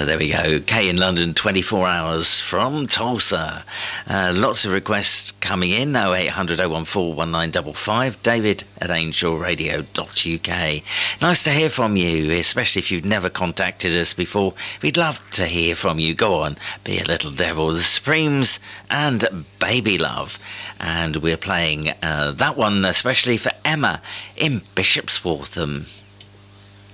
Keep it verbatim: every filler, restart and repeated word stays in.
Uh, there we go. Kay in London, twenty-four hours from Tulsa. Uh, lots of requests coming in. oh eight hundred oh one four one nine five five. David at angel radio dot U K. Nice to hear from you, especially if you've never contacted us before. We'd love to hear from you. Go on, be a little devil. The Supremes and Baby Love. And we're playing uh, that one especially for Emma in Bishopswaltham.